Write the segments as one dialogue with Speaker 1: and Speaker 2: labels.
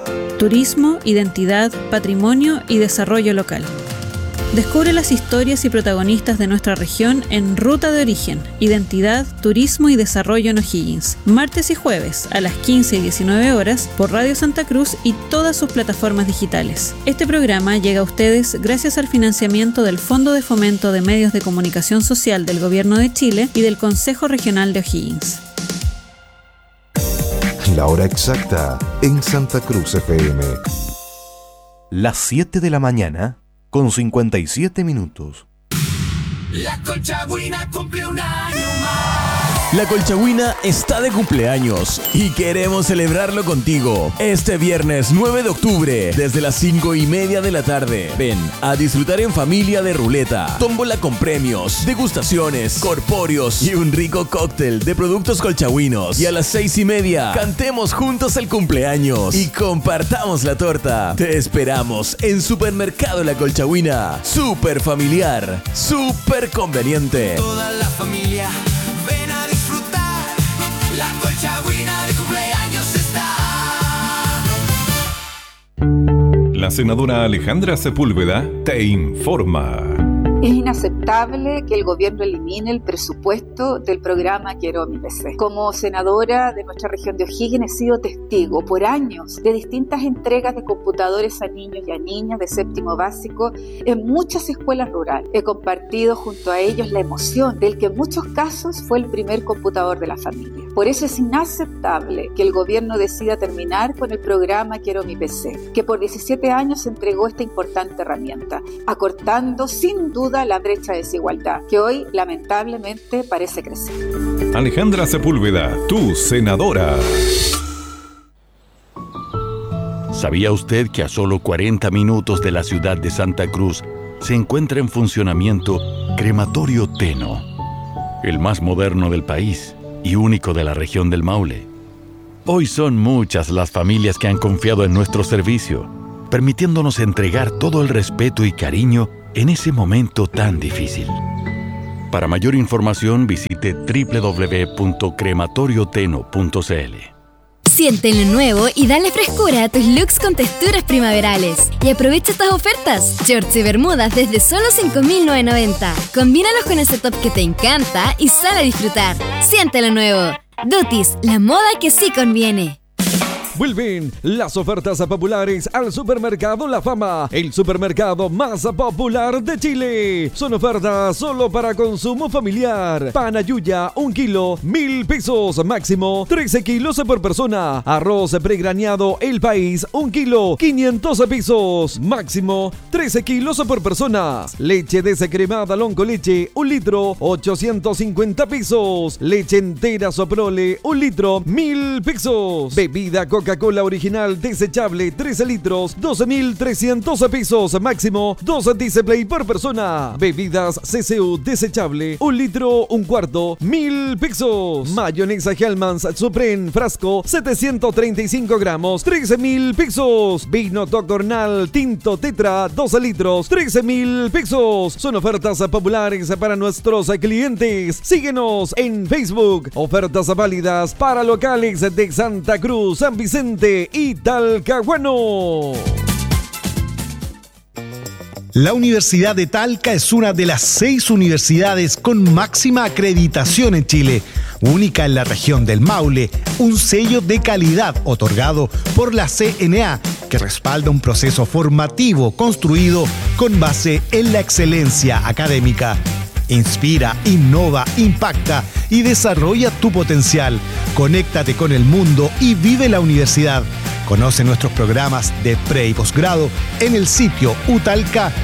Speaker 1: Turismo, identidad, patrimonio y desarrollo local. Descubre las historias y protagonistas de nuestra región en Ruta de Origen, Identidad, Turismo y Desarrollo en O'Higgins, martes y jueves a las 15 y 19 horas por Radio Santa Cruz y todas sus plataformas digitales. Este programa llega a ustedes gracias al financiamiento del Fondo de Fomento de Medios de Comunicación Social del Gobierno de Chile y del Consejo Regional de O'Higgins.
Speaker 2: La hora exacta en Santa Cruz FM.
Speaker 3: Las 7 de la mañana con 57 minutos.
Speaker 4: La Colchagüina cumple un año más.
Speaker 5: La Colchagüina está de cumpleaños y queremos celebrarlo contigo. Este viernes 9 de octubre, desde las 5:30 de la tarde. Ven a disfrutar en familia de ruleta, tómbola con premios, degustaciones, corpóreos y un rico cóctel de productos colchagüinos. Y a las 6:30, cantemos juntos el cumpleaños y compartamos la torta. Te esperamos en Supermercado La Colchagüina. Súper familiar, súper conveniente.
Speaker 4: Toda la familia, ven a disfrutar. La Colchagüina de cumpleaños está.
Speaker 6: La senadora Alejandra Sepúlveda te informa.
Speaker 7: Es inaceptable que el gobierno elimine el presupuesto del programa Quiero mi PC. Como senadora de nuestra región de O'Higgins he sido testigo por años de distintas entregas de computadores a niños y a niñas de séptimo básico en muchas escuelas rurales. He compartido junto a ellos la emoción del que en muchos casos fue el primer computador de la familia. Por eso es inaceptable que el gobierno decida terminar con el programa Quiero mi PC, que por 17 años entregó esta importante herramienta, acortando sin duda la brecha de desigualdad, que hoy lamentablemente parece crecer.
Speaker 6: Alejandra Sepúlveda, tu senadora.
Speaker 8: ¿Sabía usted que a solo 40 minutos de la ciudad de Santa Cruz se encuentra en funcionamiento Crematorio Teno, el más moderno del país y único de la región del Maule? Hoy son muchas las familias que han confiado en nuestro servicio, permitiéndonos entregar todo el respeto y cariño en ese momento tan difícil. Para mayor información visite www.crematorioteno.cl.
Speaker 9: Siente lo nuevo y dale frescura a tus looks con texturas primaverales. Y aprovecha estas ofertas. Shorts y bermudas desde solo 5.990. Combínalos con ese top que te encanta y sal a disfrutar. Siente lo nuevo. Dutis, la moda que sí conviene.
Speaker 10: Vuelven las ofertas populares al Supermercado La Fama, el supermercado más popular de Chile. Son ofertas solo para consumo familiar. Pan Ayuya, 1 kilo, 1.000 pesos, máximo 13 kilos por persona. Arroz pregraneado El País, 1 kilo, 500 pesos, máximo 13 kilos por persona. Leche descremada Lonco Leche, 1 litro, 850 pesos. Leche entera Soprole, 1 litro, 1.000 pesos. Bebida Coca-Cola original desechable 13 litros, 12.300 pesos, máximo 2 Display por persona. Bebidas CCU desechable 1 litro, 1 cuarto, 1.000 pesos. Mayonesa Hellmann's Supreme frasco 735 gramos, 13.000 pesos. Vino Tocornal tinto Tetra 12 litros, 13.000 pesos. Son ofertas populares para nuestros clientes. Síguenos en Facebook. Ofertas válidas para locales de Santa Cruz, San Vicente y Talcahuano.
Speaker 11: La Universidad de Talca es una de las 6 universidades con máxima acreditación en Chile, única en la región del Maule, un sello de calidad otorgado por la CNA que respalda un proceso formativo construido con base en la excelencia académica. Inspira, innova, impacta y desarrolla tu potencial. Conéctate con el mundo y vive la universidad. Conoce nuestros programas de pre y posgrado en el sitio utalca.cl.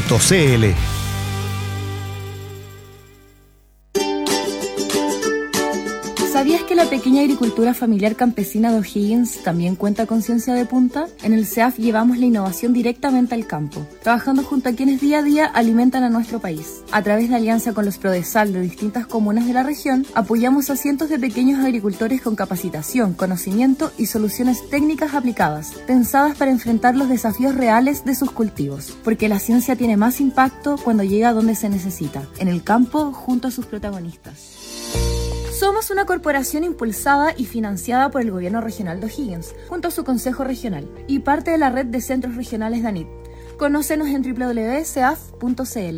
Speaker 12: ¿Sabías que la pequeña agricultura familiar campesina de O'Higgins también cuenta con ciencia de punta? En el CEAF llevamos la innovación directamente al campo, trabajando junto a quienes día a día alimentan a nuestro país. A través de alianza con los Prodesal de distintas comunas de la región, apoyamos a cientos de pequeños agricultores con capacitación, conocimiento y soluciones técnicas aplicadas, pensadas para enfrentar los desafíos reales de sus cultivos. Porque la ciencia tiene más impacto cuando llega a donde se necesita, en el campo junto a sus protagonistas. Somos una corporación impulsada y financiada por el Gobierno Regional de O'Higgins, junto a su Consejo Regional, y parte de la red de centros regionales de ANIT. Conócenos en www.ceaf.cl.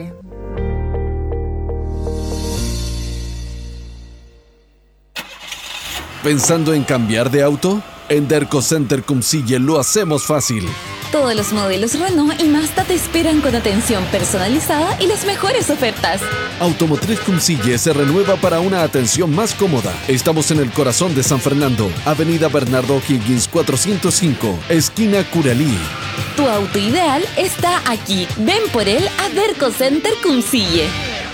Speaker 13: ¿Pensando en cambiar de auto? En Derco Center Cumcille lo hacemos fácil.
Speaker 14: Todos los modelos Renault y Mazda te esperan con atención personalizada y las mejores ofertas.
Speaker 13: Automotriz Cumcille se renueva para una atención más cómoda. Estamos en el corazón de San Fernando, Avenida Bernardo O'Higgins 405, esquina Curalí.
Speaker 14: Tu auto ideal está aquí. Ven por él a Derco Center Cumcille.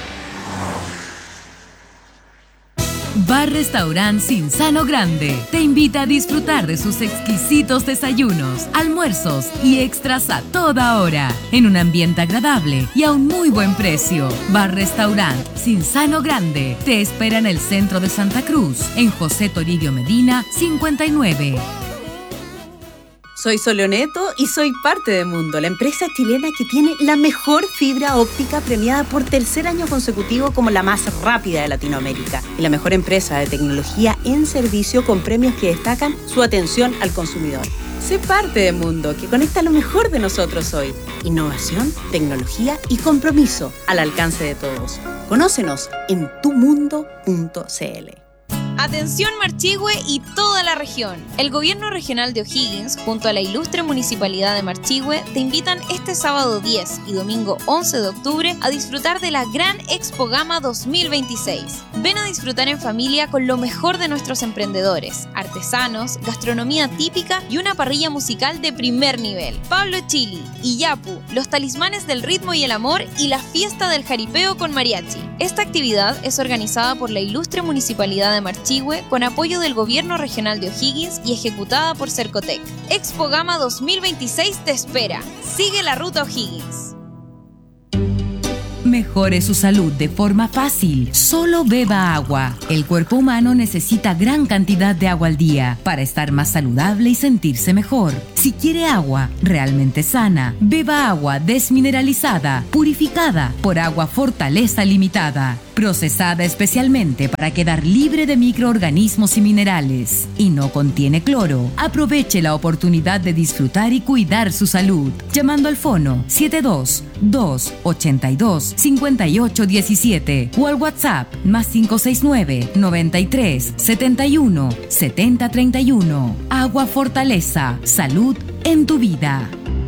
Speaker 15: Bar Restaurant Cinzano Grande te invita a disfrutar de sus exquisitos desayunos, almuerzos y extras a toda hora, en un ambiente agradable y a un muy buen precio. Bar Restaurant Cinzano Grande te espera en el centro de Santa Cruz, en José Toribio Medina 59.
Speaker 16: Soy Soleoneto y soy parte de Mundo, la empresa chilena que tiene la mejor fibra óptica premiada por tercer año consecutivo como la más rápida de Latinoamérica y la mejor empresa de tecnología en servicio con premios que destacan su atención al consumidor. Sé parte de Mundo, que conecta lo mejor de nosotros hoy. Innovación, tecnología y compromiso al alcance de todos. Conócenos en tumundo.cl.
Speaker 17: Atención Marchihue y toda la región. El Gobierno Regional de O'Higgins, junto a la ilustre Municipalidad de Marchihue, te invitan este sábado 10 y domingo 11 de octubre a disfrutar de la Gran Expo Gama 2026. Ven a disfrutar en familia con lo mejor de nuestros emprendedores, artesanos, gastronomía típica y una parrilla musical de primer nivel. Pablo Chili, Iyapu, los talismanes del ritmo y el amor y la fiesta del jaripeo con mariachi. Esta actividad es organizada por la ilustre Municipalidad de Marchihue con apoyo del Gobierno Regional de O'Higgins y ejecutada por Cercotec. Expo Gama 2026 te espera. Sigue la ruta O'Higgins.
Speaker 15: Mejore su salud de forma fácil. Solo beba agua. El cuerpo humano necesita gran cantidad de agua al día para estar más saludable y sentirse mejor. Si quiere agua realmente sana, beba agua desmineralizada, purificada por Agua Fortaleza Limitada, procesada especialmente para quedar libre de microorganismos y minerales. Y no contiene cloro. Aproveche la oportunidad de disfrutar y cuidar su salud. Llamando al fono 72-282-5817 o al WhatsApp +569 93 71 70 31. Agua Fortaleza. Salud en tu vida.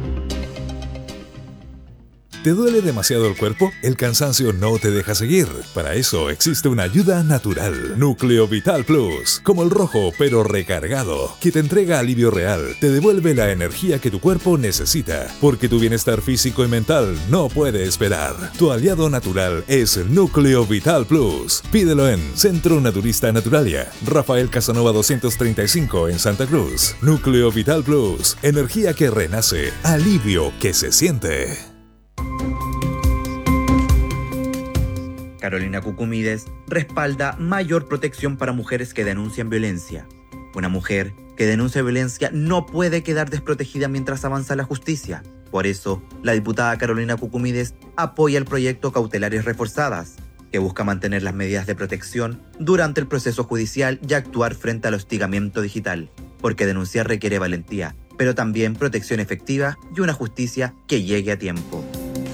Speaker 18: ¿Te duele demasiado el cuerpo? ¿El cansancio no te deja seguir? Para eso existe una ayuda natural. Núcleo Vital Plus, como el rojo pero recargado, que te entrega alivio real, te devuelve la energía que tu cuerpo necesita, porque tu bienestar físico y mental no puede esperar. Tu aliado natural es el Núcleo Vital Plus. Pídelo en Centro Naturista Naturalia, Rafael Casanova 235 en Santa Cruz. Núcleo Vital Plus, energía que renace, alivio que se siente.
Speaker 19: Carolina Cucumides respalda mayor protección para mujeres que denuncian violencia. Una mujer que denuncia violencia no puede quedar desprotegida mientras avanza la justicia. Por eso, la diputada Carolina Cucumides apoya el proyecto Cautelares Reforzadas, que busca mantener las medidas de protección durante el proceso judicial y actuar frente al hostigamiento digital, porque denunciar requiere valentía, pero también protección efectiva y una justicia que llegue a tiempo.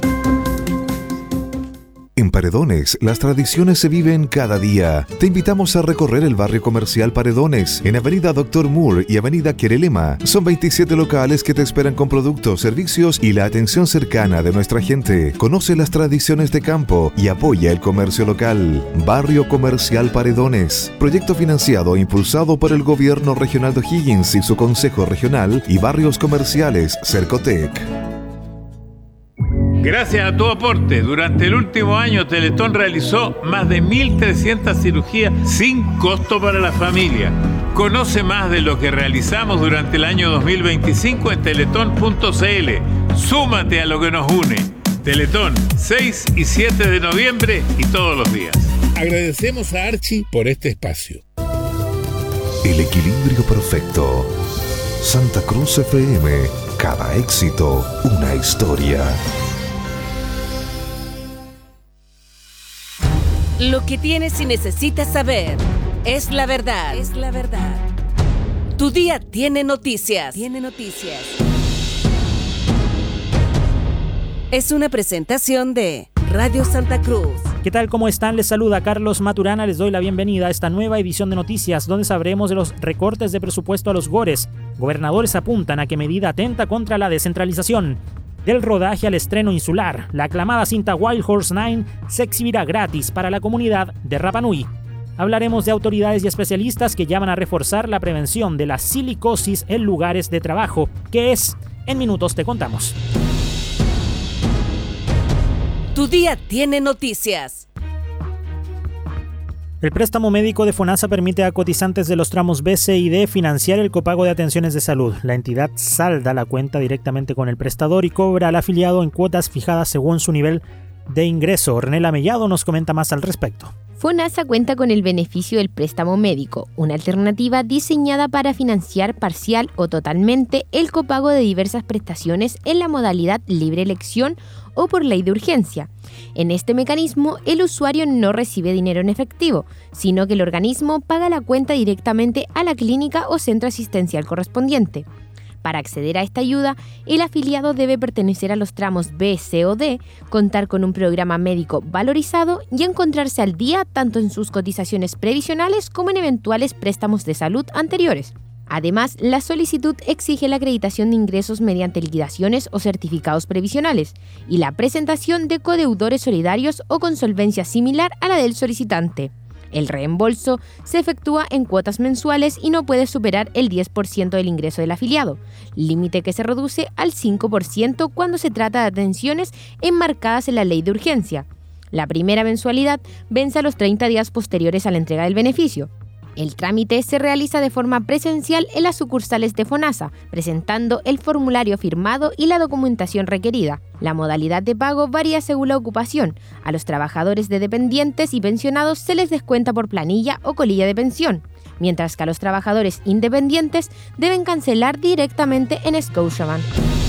Speaker 2: En Paredones, las tradiciones se viven cada día. Te invitamos a recorrer el barrio comercial Paredones, en Avenida Dr. Moore y Avenida Querelema. Son 27 locales que te esperan con productos, servicios y la atención cercana de nuestra gente. Conoce las tradiciones de campo y apoya el comercio local. Barrio Comercial Paredones. Proyecto financiado e impulsado por el Gobierno Regional de O'Higgins y su Consejo Regional y Barrios Comerciales Cercotec.
Speaker 20: Gracias a tu aporte, durante el último año Teletón realizó más de 1.300 cirugías sin costo para la familia. Conoce más de lo que realizamos durante el año 2025 en teletón.cl. Súmate a lo que nos une. Teletón, 6 y 7 de noviembre y todos los días.
Speaker 21: Agradecemos a Archie por este espacio.
Speaker 2: El equilibrio perfecto. Santa Cruz FM. Cada éxito, una historia.
Speaker 22: Lo que tienes y necesitas saber.
Speaker 1: es la verdad. Es la verdad. Tu día tiene noticias. Es una presentación de Radio Santa Cruz.
Speaker 22: ¿Qué tal? ¿Cómo están? Les saluda Carlos Maturana. Les doy la bienvenida a esta nueva edición de noticias donde sabremos de los recortes de presupuesto a los GORES. Gobernadores apuntan a que medida atenta contra la descentralización. Del rodaje al estreno insular, la aclamada cinta Wild Horse 9 se exhibirá gratis para la comunidad de Rapa Nui. Hablaremos de autoridades y especialistas que llaman a reforzar la prevención de la silicosis en lugares de trabajo. ¿Qué es? En minutos te contamos.
Speaker 1: Tu día tiene noticias.
Speaker 22: El préstamo médico de FONASA permite a cotizantes de los tramos B, C y D financiar el copago de atenciones de salud. La entidad salda la cuenta directamente con el prestador y cobra al afiliado en cuotas fijadas según su nivel de ingreso. Ornella Mellado nos comenta más al respecto.
Speaker 23: FONASA cuenta con el beneficio del préstamo médico, una alternativa diseñada para financiar parcial o totalmente el copago de diversas prestaciones en la modalidad libre elección o por ley de urgencia. En este mecanismo, el usuario no recibe dinero en efectivo, sino que el organismo paga la cuenta directamente a la clínica o centro asistencial correspondiente. Para acceder a esta ayuda, el afiliado debe pertenecer a los tramos B, C o D, contar con un programa médico valorizado y encontrarse al día tanto en sus cotizaciones previsionales como en eventuales préstamos de salud anteriores. Además, la solicitud exige la acreditación de ingresos mediante liquidaciones o certificados previsionales y la presentación de codeudores solidarios o con solvencia similar a la del solicitante. El reembolso se efectúa en cuotas mensuales y no puede superar el 10% del ingreso del afiliado, límite que se reduce al 5% cuando se trata de atenciones enmarcadas en la ley de urgencia. La primera mensualidad vence a los 30 días posteriores a la entrega del beneficio. El trámite se realiza de forma presencial en las sucursales de FONASA, presentando el formulario firmado y la documentación requerida. La modalidad de pago varía según la ocupación. A los trabajadores de dependientes y pensionados se les descuenta por planilla o colilla de pensión, mientras que a los trabajadores independientes deben cancelar directamente en Scotiabank.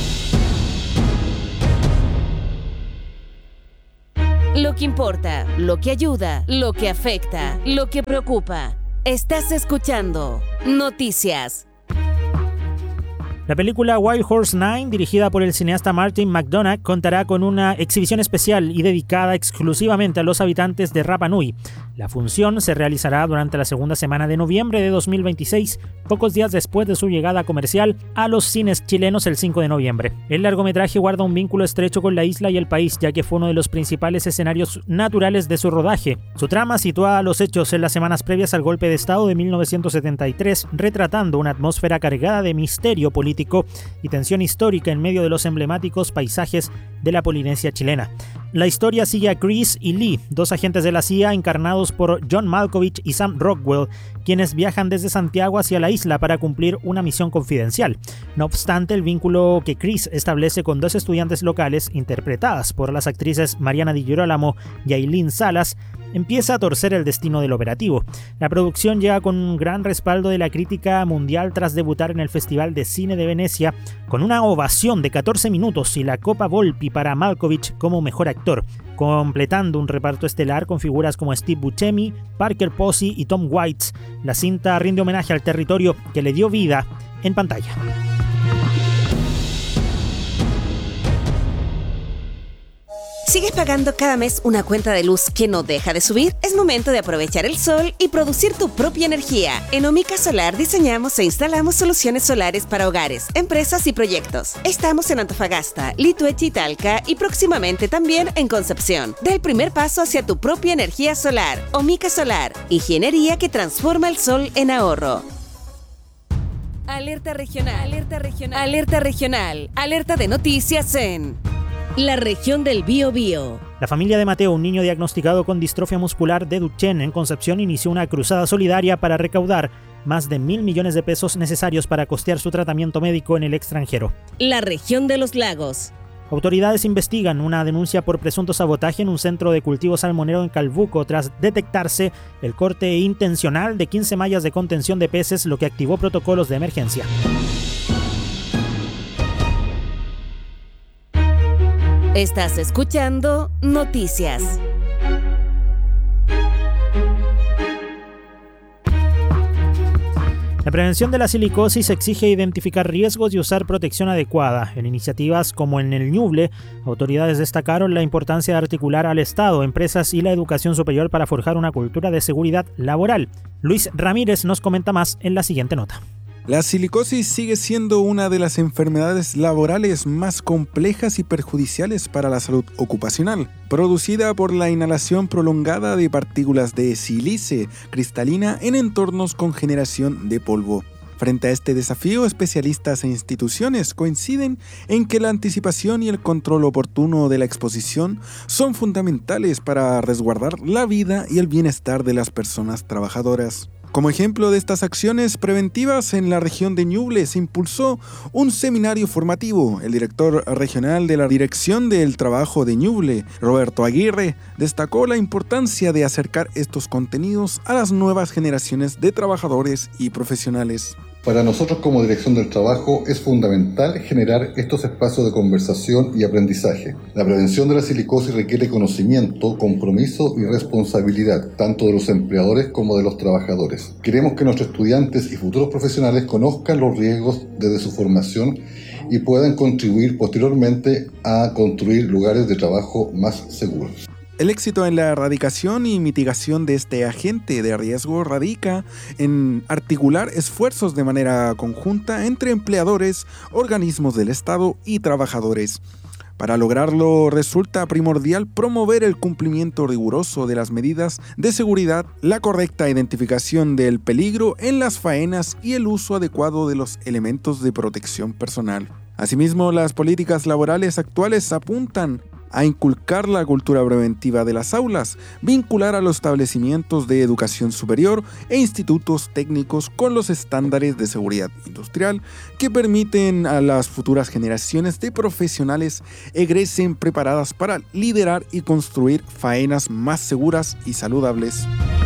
Speaker 1: Lo que importa, lo que ayuda, lo que afecta, lo que preocupa. Estás escuchando Noticias.
Speaker 22: La película Wild Horse 9, dirigida por el cineasta Martin McDonagh, contará con una exhibición especial y dedicada exclusivamente a los habitantes de Rapa Nui. La función se realizará durante la segunda semana de noviembre de 2026, pocos días después de su llegada comercial a los cines chilenos el 5 de noviembre. El largometraje guarda un vínculo estrecho con la isla y el país, ya que fue uno de los principales escenarios naturales de su rodaje. Su trama sitúa los hechos en las semanas previas al golpe de Estado de 1973, retratando una atmósfera cargada de misterio político y tensión histórica en medio de los emblemáticos paisajes de la Polinesia chilena. La historia sigue a Chris y Lee, dos agentes de la CIA encarnados por John Malkovich y Sam Rockwell, quienes viajan desde Santiago hacia la isla para cumplir una misión confidencial. No obstante, el vínculo que Chris establece con dos estudiantes locales, interpretadas por las actrices Mariana Di Girolamo y Aileen Salas, empieza a torcer el destino del operativo. La producción llega con un gran respaldo de la crítica mundial tras debutar en el Festival de Cine de Venecia con una ovación de 14 minutos y la Copa Volpi para Malkovich como mejor actor, completando un reparto estelar con figuras como Steve Buscemi, Parker Posey y Tom Waits. La cinta rinde homenaje al territorio que le dio vida en pantalla.
Speaker 1: ¿Sigues pagando cada mes una cuenta de luz que no deja de subir? Es momento de aprovechar el sol y producir tu propia energía. En Omica Solar diseñamos e instalamos soluciones solares para hogares, empresas y proyectos. Estamos en Antofagasta, Lituechi y Talca y próximamente también en Concepción. Da el primer paso hacia tu propia energía solar. Omica Solar, ingeniería que transforma el sol en ahorro. Alerta regional, alerta regional, alerta regional, alerta de noticias en la región del Biobío.
Speaker 22: La familia de Mateo, un niño diagnosticado con distrofia muscular de Duchenne en Concepción, inició una cruzada solidaria para recaudar más de 1.000 millones de pesos necesarios para costear su tratamiento médico en el extranjero.
Speaker 1: La región de los lagos.
Speaker 22: Autoridades investigan una denuncia por presunto sabotaje en un centro de cultivo salmonero en Calbuco tras detectarse el corte intencional de 15 mallas de contención de peces, lo que activó protocolos de emergencia.
Speaker 1: Estás escuchando Noticias.
Speaker 22: La prevención de la silicosis exige identificar riesgos y usar protección adecuada. En iniciativas como en el Ñuble, autoridades destacaron la importancia de articular al Estado, empresas y la educación superior para forjar una cultura de seguridad laboral. Luis Ramírez nos comenta más en la siguiente nota.
Speaker 3: La silicosis sigue siendo una de las enfermedades laborales más complejas y perjudiciales para la salud ocupacional, producida por la inhalación prolongada de partículas de sílice cristalina en entornos con generación de polvo. Frente a este desafío, especialistas e instituciones coinciden en que la anticipación y el control oportuno de la exposición son fundamentales para resguardar la vida y el bienestar de las personas trabajadoras. Como ejemplo de estas acciones preventivas, en la región de Ñuble se impulsó un seminario formativo. El director regional de la Dirección del Trabajo de Ñuble, Roberto Aguirre, destacó la importancia de acercar estos contenidos a las nuevas generaciones de trabajadores y profesionales.
Speaker 4: Para nosotros como Dirección del Trabajo es fundamental generar estos espacios de conversación y aprendizaje. La prevención de la silicosis requiere conocimiento, compromiso y responsabilidad, tanto de los empleadores como de los trabajadores. Queremos que nuestros estudiantes y futuros profesionales conozcan los riesgos desde su formación y puedan contribuir posteriormente a construir lugares de trabajo más seguros.
Speaker 3: El éxito en la erradicación y mitigación de este agente de riesgo radica en articular esfuerzos de manera conjunta entre empleadores, organismos del Estado y trabajadores. Para lograrlo resulta primordial promover el cumplimiento riguroso de las medidas de seguridad, la correcta identificación del peligro en las faenas y el uso adecuado de los elementos de protección personal. Asimismo, las políticas laborales actuales apuntan a inculcar la cultura preventiva de las aulas, vincular a los establecimientos de educación superior e institutos técnicos con los estándares de seguridad industrial que permiten a las futuras generaciones de profesionales egresen preparadas para liderar y construir faenas más seguras y saludables.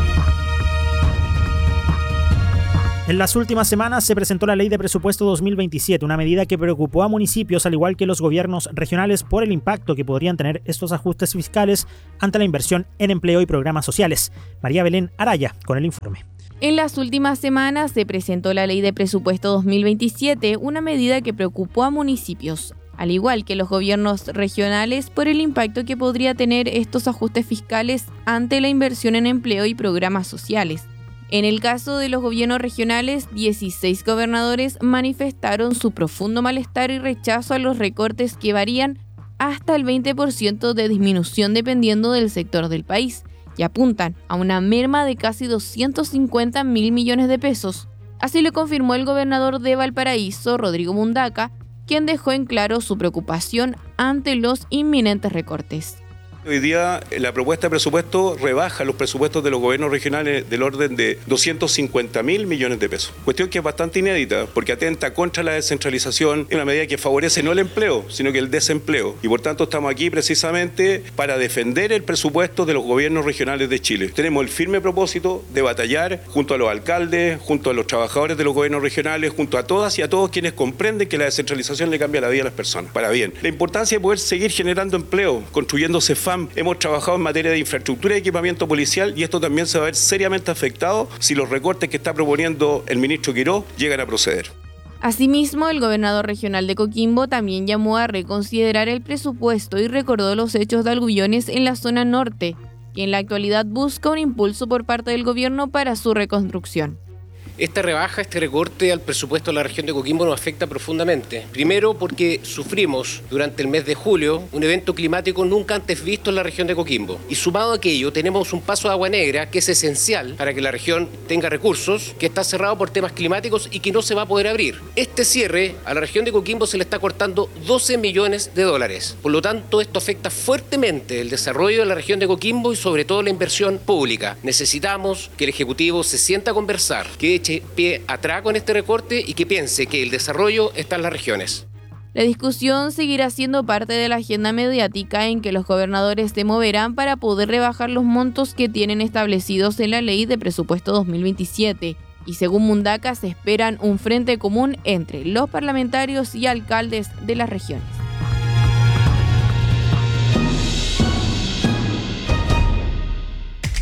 Speaker 22: En las últimas semanas se presentó la Ley de Presupuesto 2027, una medida que preocupó a municipios al igual que los gobiernos regionales por el impacto que podrían tener estos ajustes fiscales ante la inversión en empleo y programas sociales. María Belén Araya con el informe.
Speaker 23: En las últimas semanas se presentó la Ley de Presupuesto 2027, una medida que preocupó a municipios, al igual que los gobiernos regionales, por el impacto que podría tener estos ajustes fiscales ante la inversión en empleo y programas sociales. En el caso de los gobiernos regionales, 16 gobernadores manifestaron su profundo malestar y rechazo a los recortes que varían hasta el 20% de disminución dependiendo del sector del país y apuntan a una merma de casi 250.000 millones de pesos. Así lo confirmó el gobernador de Valparaíso, Rodrigo Mundaca, quien dejó en claro su preocupación ante los inminentes recortes.
Speaker 5: Hoy día la propuesta de presupuesto rebaja los presupuestos de los gobiernos regionales del orden de 250.000 millones de pesos. Cuestión que es bastante inédita porque atenta contra la descentralización en una medida que favorece no el empleo, sino que el desempleo. Y por tanto estamos aquí precisamente para defender el presupuesto de los gobiernos regionales de Chile. Tenemos el firme propósito de batallar junto a los alcaldes, junto a los trabajadores de los gobiernos regionales, junto a todas y a todos quienes comprenden que la descentralización le cambia la vida a las personas. Para bien, la importancia de poder seguir generando empleo, construyendo CEFAM. Hemos trabajado en materia de infraestructura y equipamiento policial y esto también se va a ver seriamente afectado si los recortes que está proponiendo el ministro Quirós llegan a proceder.
Speaker 23: Asimismo, el gobernador regional de Coquimbo también llamó a reconsiderar el presupuesto y recordó los hechos de Algullones en la zona norte, que en la actualidad busca un impulso por parte del gobierno para su reconstrucción.
Speaker 24: Esta rebaja, este recorte al presupuesto de la región de Coquimbo nos afecta profundamente. Primero porque sufrimos durante el mes de julio un evento climático nunca antes visto en la región de Coquimbo. Y sumado a aquello tenemos un paso de agua negra que es esencial para que la región tenga recursos, que está cerrado por temas climáticos y que no se va a poder abrir. Este cierre a la región de Coquimbo se le está cortando 12 millones de dólares. Por lo tanto, esto afecta fuertemente el desarrollo de la región de Coquimbo y sobre todo la inversión pública. Necesitamos que el Ejecutivo se sienta a conversar, que eche pie atrás con este recorte y que piense que el desarrollo está en las regiones.
Speaker 23: La discusión seguirá siendo parte de la agenda mediática en que los gobernadores se moverán para poder rebajar los montos que tienen establecidos en la Ley de Presupuesto 2027. Y según Mundaca, se esperan un frente común entre los parlamentarios y alcaldes de las regiones.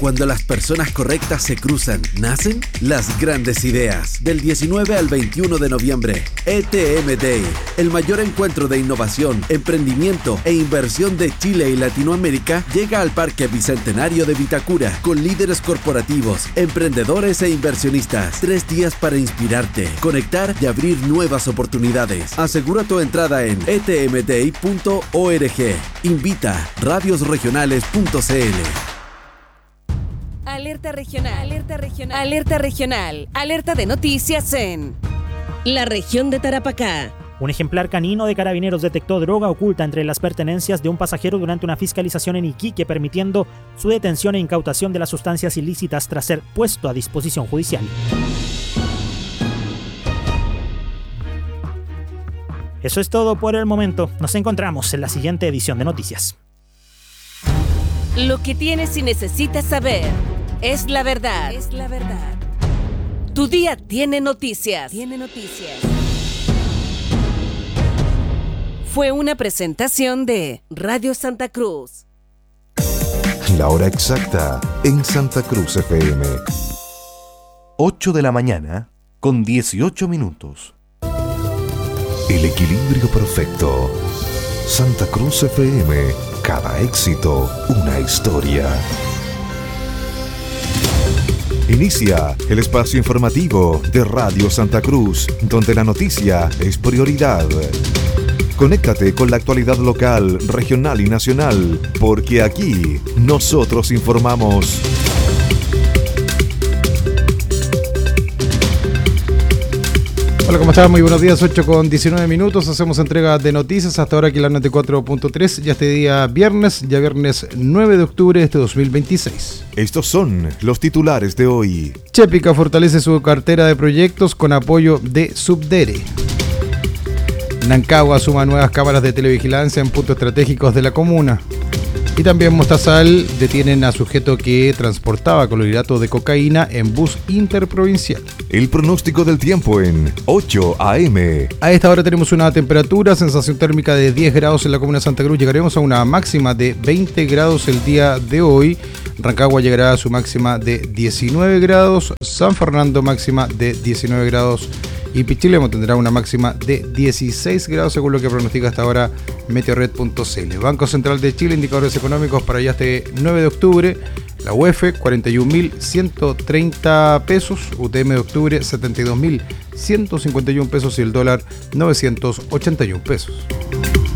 Speaker 6: Cuando las personas correctas se cruzan, nacen las grandes ideas. Del 19 al 21 de noviembre, ETM Day, el mayor encuentro de innovación, emprendimiento e inversión de Chile y Latinoamérica, llega al Parque Bicentenario de Vitacura con líderes corporativos, emprendedores e inversionistas. 3 días para inspirarte, conectar y abrir nuevas oportunidades. Asegura tu entrada en etmday.org. Invita radiosregionales.cl.
Speaker 1: Alerta regional, alerta regional, alerta regional, alerta de noticias en la región de Tarapacá.
Speaker 22: Un ejemplar canino de Carabineros detectó droga oculta entre las pertenencias de un pasajero durante una fiscalización en Iquique, permitiendo su detención e incautación de las sustancias ilícitas tras ser puesto a disposición judicial. Eso es todo por el momento. Nos encontramos en la siguiente edición de Noticias.
Speaker 1: Lo que tienes y necesitas saber es la verdad. Es la verdad. Tu día tiene noticias. Tiene noticias. Fue una presentación de Radio Santa Cruz.
Speaker 2: La hora exacta en Santa Cruz FM.
Speaker 7: 8 de la mañana con 18 minutos.
Speaker 2: El equilibrio perfecto. Santa Cruz FM. Cada éxito, una historia. Inicia el espacio informativo de Radio Santa Cruz, donde la noticia es prioridad. Conéctate con la actualidad local, regional y nacional, porque aquí nosotros informamos.
Speaker 8: Hola, ¿cómo están? Muy buenos días, 8 con 19 minutos. Hacemos entrega de noticias hasta ahora aquí en la 94.3. Ya este día viernes, ya viernes 9 de octubre de este 2026.
Speaker 2: Estos son los titulares de hoy.
Speaker 8: Chepica fortalece su cartera de proyectos con apoyo de Subdere. Nancagua suma nuevas cámaras de televigilancia en puntos estratégicos de la comuna. Y también Mostazal detienen a sujeto que transportaba clorhidrato de cocaína en bus interprovincial.
Speaker 2: El pronóstico del tiempo en 8 AM.
Speaker 8: A esta hora tenemos una temperatura, sensación térmica de 10 grados en la comuna de Santa Cruz. Llegaremos a una máxima de 20 grados el día de hoy. Rancagua llegará a su máxima de 19 grados. San Fernando máxima de 19 grados. Y Pichilemu tendrá una máxima de 16 grados según lo que pronostica hasta ahora Meteorred.cl. Banco Central de Chile, indicadores económicos para ya este 9 de octubre. La UEF 41.130 pesos, UTM de octubre 72.151 pesos y el dólar 981 pesos.